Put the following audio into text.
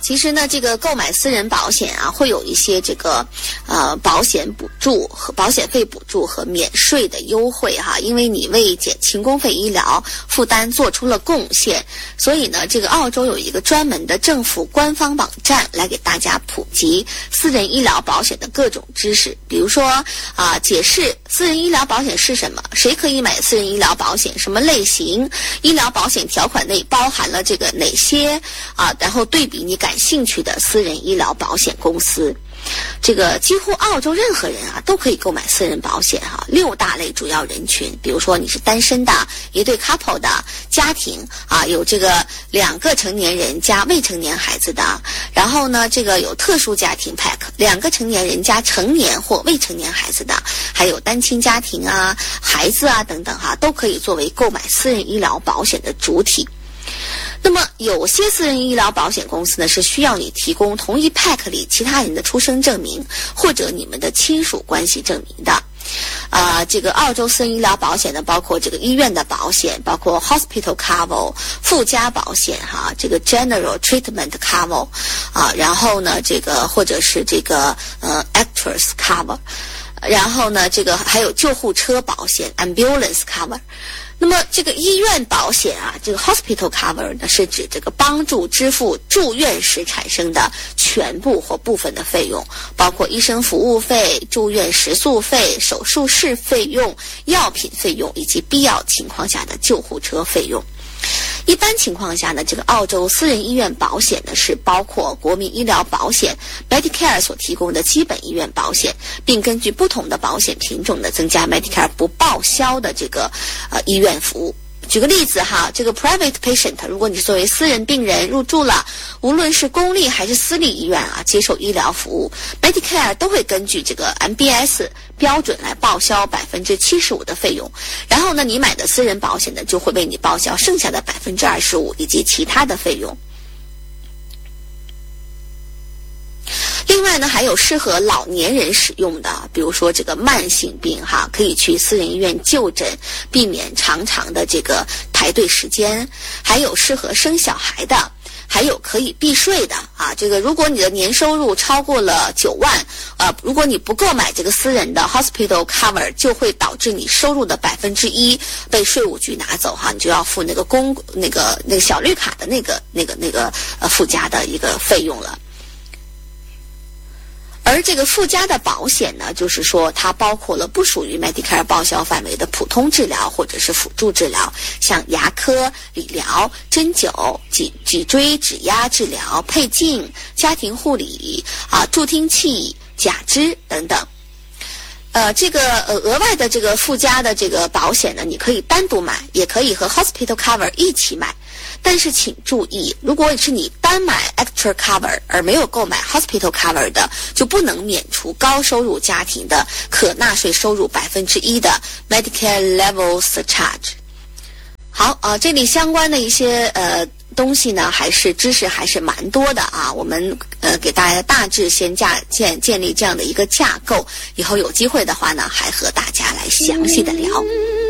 其实呢，这个购买私人保险啊，会有一些这个保险补助和保险费补助和免税的优惠哈，因为你为减轻公费医疗负担做出了贡献，所以呢，这个澳洲有一个专门的政府官方网站来给大家普及私人医疗保险的各种知识，比如说解释私人医疗保险是什么，谁可以买私人医疗保险，什么类型，医疗保险条款内包含了这个哪些然后对比你感兴趣的私人医疗保险公司。这个几乎澳洲任何人都可以购买私人保险6大类主要人群，比如说你是单身的，一对 couple 的家庭有这个2个成年人加未成年孩子的，然后呢这个有特殊家庭 pack 2个成年人加成年或未成年孩子的，还有单亲家庭孩子等等都可以作为购买私人医疗保险的主体。那么有些私人医疗保险公司呢是需要你提供同一 pack 里其他人的出生证明或者你们的亲属关系证明的。这个澳洲私人医疗保险呢，包括这个医院的保险，包括 hospital cover 附加保险这个 general treatment cover 然后呢这个或者是这个actress cover， 然后呢这个还有救护车保险 ambulance cover。那么这个医院保险这个 hospital cover 呢，是指这个帮助支付住院时产生的全部或部分的费用，包括医生服务费、住院食宿费、手术室费用、药品费用以及必要情况下的救护车费用。一般情况下呢，这个澳洲私人医院保险呢是包括国民医疗保险 Medicare 所提供的基本医院保险，并根据不同的保险品种呢增加 Medicare 不报销的这个医院服务。举个例子这个 private patient， 如果你作为私人病人入住了，无论是公立还是私立医院接受医疗服务， Medicare 都会根据这个 MBS 标准来报销 75% 的费用，然后呢你买的私人保险呢就会为你报销剩下的 25% 以及其他的费用。另外呢，还有适合老年人使用的，比如说这个慢性病可以去私人医院就诊，避免长长的这个排队时间，还有适合生小孩的，还有可以避税的这个如果你的年收入超过了9万如果你不购买这个私人的 hospital cover， 就会导致你收入的1%被税务局拿走你就要付那个小绿卡的那个附加的一个费用了。而这个附加的保险呢，就是说它包括了不属于 Medicare 报销范围的普通治疗或者是辅助治疗，像牙科、理疗、针灸、脊椎指压治疗、配镜、家庭护理助听器、假肢等等。这个额外的这个附加的这个保险呢，你可以单独买，也可以和 hospital cover 一起买。但是请注意，如果是你单买 extra cover 而没有购买 hospital cover 的，就不能免除高收入家庭的可纳税收入1%的 Medicare level surcharge。好这里相关的一些东西呢，还是知识还是蛮多的我们给大家大致先建立这样的一个架构，以后有机会的话呢，还和大家来详细的聊。